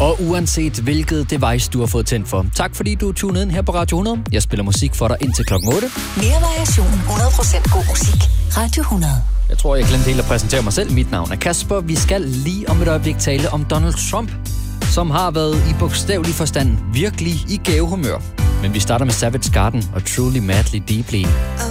Og uanset hvilket device du har fået tændt for, tak fordi du tunede ind her på Radio 100. Jeg spiller musik for dig indtil klokken 8. Mere variation, 100% god musik. Radio 100. Jeg tror, jeg glemte helt at præsentere mig selv. Mit navn er Kasper. Vi skal lige om et øjeblik tale om Donald Trump, som har været i bogstavelig forstand virkelig i gavehumør. Men vi starter med Savage Garden og Truly Madly Deeply.